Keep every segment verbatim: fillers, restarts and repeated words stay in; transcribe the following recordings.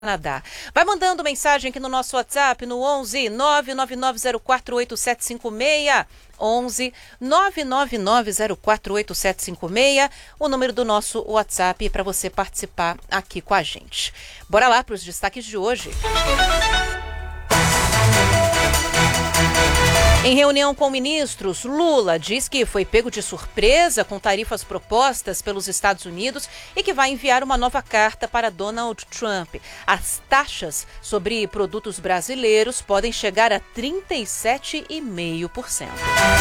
Canadá. Vai mandando mensagem aqui no nosso WhatsApp no onze nove nove nove zero quatro oito sete cinco seis, onze nove nove nove zero quatro oito sete cinco seis, o número do nosso WhatsApp para você participar aqui com a gente. Bora lá para os destaques de hoje. Em reunião com ministros, Lula diz que foi pego de surpresa com tarifas propostas pelos Estados Unidos e que vai enviar uma nova carta para Donald Trump. As taxas sobre produtos brasileiros podem chegar a trinta e sete vírgula cinco por cento.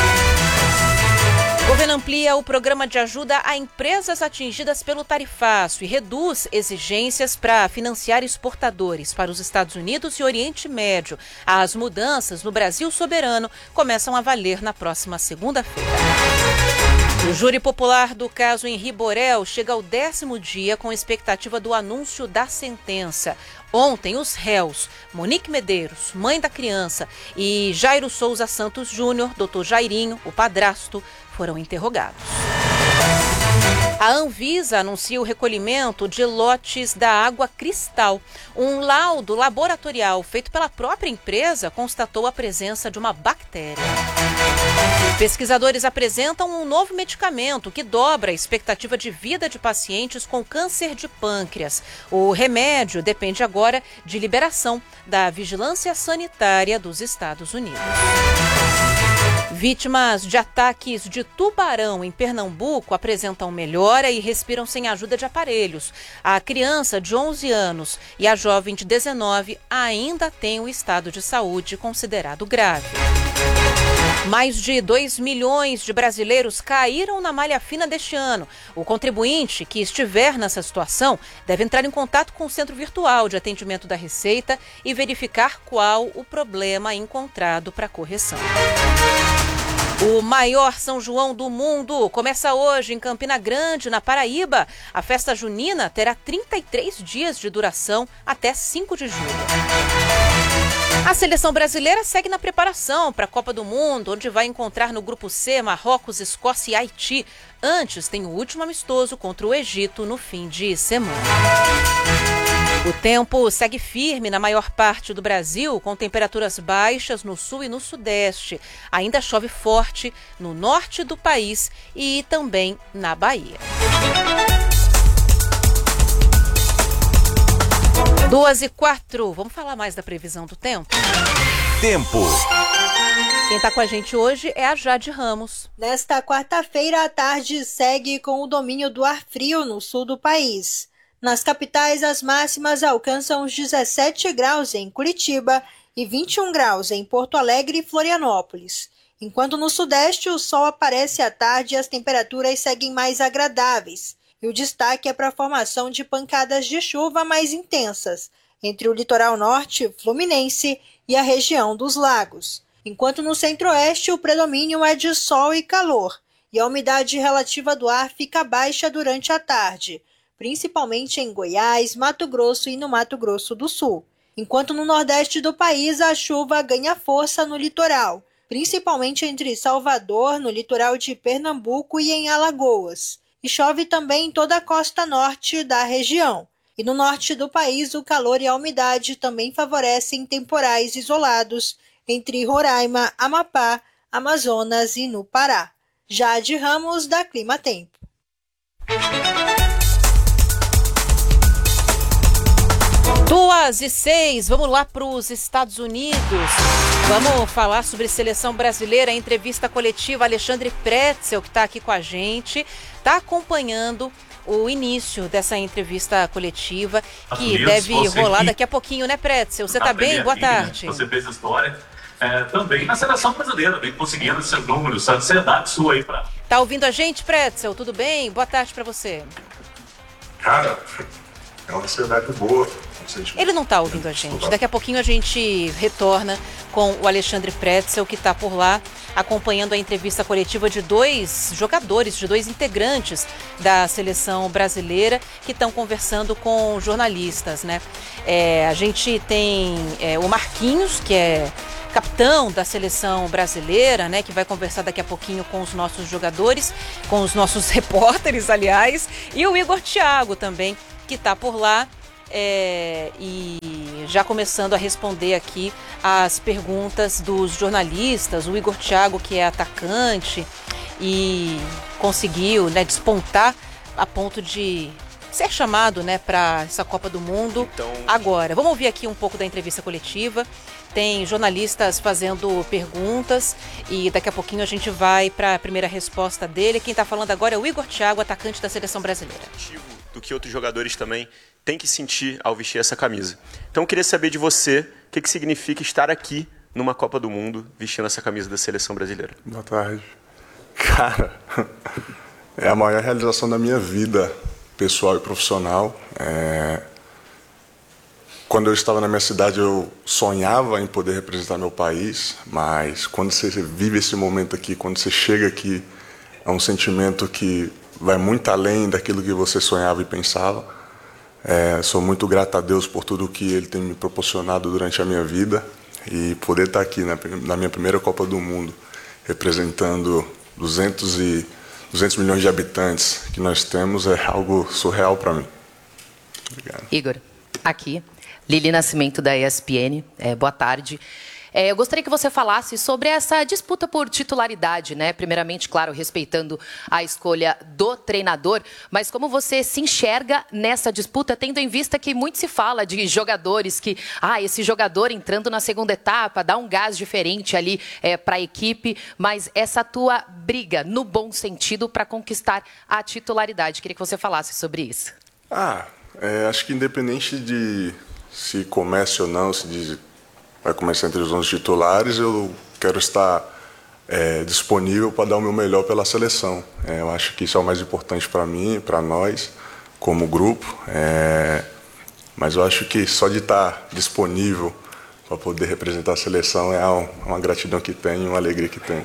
O governo amplia o programa de ajuda a empresas atingidas pelo tarifaço e reduz exigências para financiar exportadores para os Estados Unidos e Oriente Médio. As mudanças no Brasil soberano começam a valer na próxima segunda-feira. O júri popular do caso Henri Borel chega ao décimo dia com expectativa do anúncio da sentença. Ontem, os réus, Monique Medeiros, mãe da criança, e Jairo Souza Santos Júnior, doutor Jairinho, o padrasto, foram interrogados. A Anvisa anuncia o recolhimento de lotes da água Cristal. Um laudo laboratorial feito pela própria empresa constatou a presença de uma bactéria. Pesquisadores apresentam um novo medicamento que dobra a expectativa de vida de pacientes com câncer de pâncreas. O remédio depende agora de liberação da Vigilância Sanitária dos Estados Unidos. Vítimas de ataques de tubarão em Pernambuco apresentam melhora e respiram sem ajuda de aparelhos. A criança de onze anos e a jovem de dezenove ainda têm o estado de saúde considerado grave. Mais de dois milhões de brasileiros caíram na malha fina deste ano. O contribuinte que estiver nessa situação deve entrar em contato com o Centro Virtual de Atendimento da Receita e verificar qual o problema encontrado para correção. O maior São João do mundo começa hoje em Campina Grande, na Paraíba. A festa junina terá trinta e três dias de duração até cinco de julho. A seleção brasileira segue na preparação para a Copa do Mundo, onde vai encontrar no grupo C Marrocos, Escócia e Haiti. Antes tem o último amistoso contra o Egito no fim de semana. O tempo segue firme na maior parte do Brasil, com temperaturas baixas no sul e no sudeste. Ainda chove forte no norte do país e também na Bahia. Duas e quatro. Vamos falar mais da previsão do tempo? Tempo. Quem está com a gente hoje é a Jade Ramos. Nesta quarta-feira, a tarde segue com o domínio do ar frio no sul do país. Nas capitais, as máximas alcançam os dezessete graus em Curitiba e vinte e um graus em Porto Alegre e Florianópolis. Enquanto no sudeste, o sol aparece à tarde e as temperaturas seguem mais agradáveis. E o destaque é para a formação de pancadas de chuva mais intensas entre o litoral norte, fluminense, e a região dos lagos. Enquanto no centro-oeste, o predomínio é de sol e calor, e a umidade relativa do ar fica baixa durante a tarde, principalmente em Goiás, Mato Grosso e no Mato Grosso do Sul. Enquanto no nordeste do país, a chuva ganha força no litoral, principalmente entre Salvador, no litoral de Pernambuco e em Alagoas. E chove também em toda a costa norte da região. E no norte do país, o calor e a umidade também favorecem temporais isolados entre Roraima, Amapá, Amazonas e no Pará. Jade Ramos, da Clima Tempo. Duas e seis, vamos lá para os Estados Unidos. Vamos falar sobre seleção brasileira. Entrevista coletiva, Alexandre Pretzel, que está aqui com a gente, está acompanhando o início dessa entrevista coletiva, que Deus, deve rolar daqui a pouquinho, né, Pretzel? Você está bem? Boa tarde. Você fez história. É, também na seleção brasileira, vem conseguindo esses números, a ansiedade sua aí para... Tá ouvindo a gente, Pretzel? Tudo bem? Boa tarde para você. Cara, é uma ansiedade boa. Ele não está ouvindo a gente. Daqui a pouquinho a gente retorna com o Alexandre Pretzel, que está por lá acompanhando a entrevista coletiva de dois jogadores, de dois integrantes da seleção brasileira que estão conversando com jornalistas, né? É, a gente tem é, o Marquinhos, que é capitão da seleção brasileira, né, que vai conversar daqui a pouquinho com os nossos jogadores, com os nossos repórteres, aliás, e o Igor Thiago também, que está por lá. é, e já começando a responder aqui as perguntas dos jornalistas. O Igor Thiago, que é atacante e conseguiu, né, despontar a ponto de ser chamado, né, para essa Copa do Mundo. Então... Agora, vamos ouvir aqui um pouco da entrevista coletiva. Tem jornalistas fazendo perguntas e daqui a pouquinho a gente vai para a primeira resposta dele. Quem está falando agora é o Igor Thiago, atacante da seleção brasileira. Do que outros jogadores também têm que sentir ao vestir essa camisa. Então eu queria saber de você o que, que significa estar aqui numa Copa do Mundo vestindo essa camisa da seleção brasileira. Boa tarde. Cara, é a maior realização da minha vida pessoal e profissional. É... Quando eu estava na minha cidade, eu sonhava em poder representar meu país, mas quando você vive esse momento aqui, quando você chega aqui, é um sentimento que vai muito além daquilo que você sonhava e pensava. É, sou muito grato a Deus por tudo que Ele tem me proporcionado durante a minha vida, e poder estar aqui na, na minha primeira Copa do Mundo, representando duzentos milhões de habitantes que nós temos, é algo surreal para mim. Obrigado. Igor, aqui. Lili Nascimento, da E S P N, é, boa tarde. É, eu gostaria que você falasse sobre essa disputa por titularidade, né? Primeiramente, claro, respeitando a escolha do treinador, mas como você se enxerga nessa disputa, tendo em vista que muito se fala de jogadores que, ah, esse jogador entrando na segunda etapa, dá um gás diferente ali é, para a equipe, mas essa tua briga, no bom sentido, para conquistar a titularidade. Queria que você falasse sobre isso. Ah, é, acho que independente de se comece ou não, se diz, vai começar entre os onze titulares, eu quero estar é, disponível para dar o meu melhor pela seleção. É, eu acho que isso é o mais importante para mim, para nós, como grupo. É, mas eu acho que só de estar disponível para poder representar a seleção é uma gratidão que tenho, uma alegria que tenho.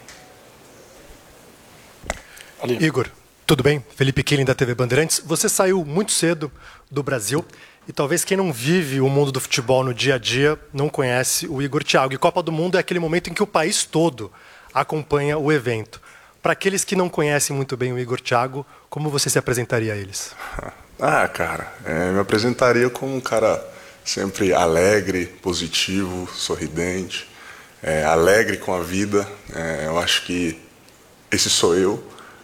Ali. Igor, tudo bem? Felipe Killing, da T V Bandeirantes. Você saiu muito cedo do Brasil. E talvez quem não vive o mundo do futebol no dia a dia não conhece o Igor Thiago. E Copa do Mundo é aquele momento em que o país todo acompanha o evento. Para aqueles que não conhecem muito bem o Igor Thiago, como você se apresentaria a eles? Ah, cara, é, me apresentaria como um cara sempre alegre, positivo, sorridente, é, alegre com a vida. É, eu acho que esse sou eu.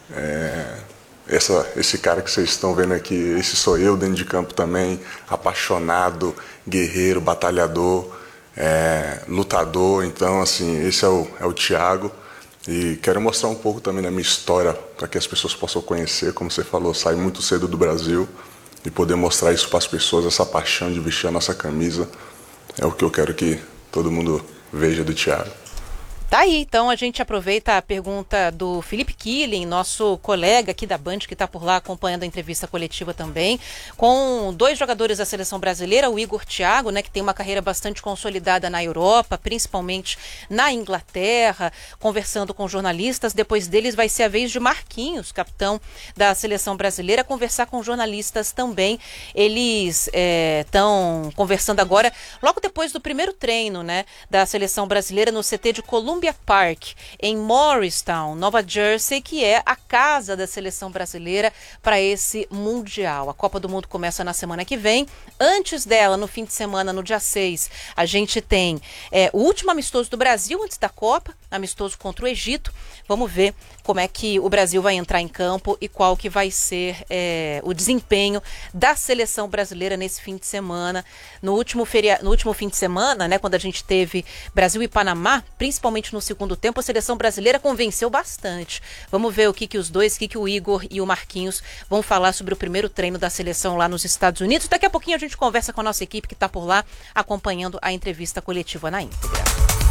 É, Essa, esse cara que vocês estão vendo aqui, esse sou eu dentro de campo também, apaixonado, guerreiro, batalhador, é, lutador. Então, assim, esse é o, é o Thiago. E quero mostrar um pouco também da minha história, para que as pessoas possam conhecer. Como você falou, saí muito cedo do Brasil, e poder mostrar isso para as pessoas, essa paixão de vestir a nossa camisa, é o que eu quero que todo mundo veja do Thiago. Tá aí, então a gente aproveita a pergunta do Felipe Killing, nosso colega aqui da Band, que está por lá acompanhando a entrevista coletiva também, com dois jogadores da seleção brasileira, o Igor Thiago, né, que tem uma carreira bastante consolidada na Europa, principalmente na Inglaterra, conversando com jornalistas. Depois deles vai ser a vez de Marquinhos, capitão da seleção brasileira, conversar com jornalistas também. Eles estão é, conversando agora, logo depois do primeiro treino, né, da seleção brasileira no C T de Columbia Park, em Morristown, Nova Jersey, que é a casa da seleção brasileira para esse Mundial. A Copa do Mundo começa na semana que vem. Antes dela, no fim de semana, no dia seis, a gente tem é, o último amistoso do Brasil antes da Copa, amistoso contra o Egito. Vamos ver como é que o Brasil vai entrar em campo e qual que vai ser é, o desempenho da seleção brasileira nesse fim de semana. No último, feria... no último fim de semana, né, quando a gente teve Brasil e Panamá, principalmente no segundo tempo, a seleção brasileira convenceu bastante. Vamos ver o que, que os dois, o que, que o Igor e o Marquinhos vão falar sobre o primeiro treino da seleção lá nos Estados Unidos. Daqui a pouquinho a gente conversa com a nossa equipe que está por lá acompanhando a entrevista coletiva na íntegra.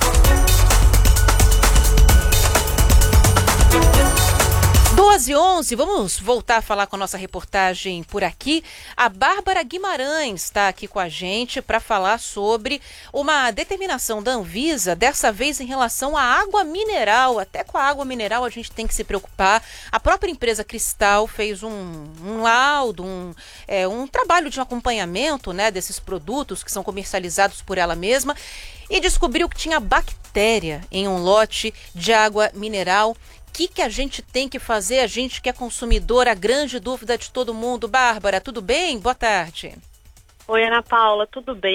duas e onze, vamos voltar a falar com a nossa reportagem por aqui. A Bárbara Guimarães está aqui com a gente para falar sobre uma determinação da Anvisa, dessa vez em relação à água mineral. Até com a água mineral a gente tem que se preocupar. A própria empresa Cristal fez um, um laudo, um, é, um trabalho de acompanhamento, né, desses produtos que são comercializados por ela mesma, e descobriu que tinha bactéria em um lote de água mineral. O que, que a gente tem que fazer, a gente que é consumidor, a grande dúvida de todo mundo. Bárbara, tudo bem? Boa tarde. Oi, Ana Paula, tudo bem?